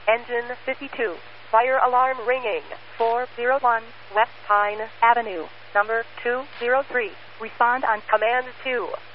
Engine 52. Fire alarm ringing. 401 West Pine Avenue. Number 203. Respond on Command 2.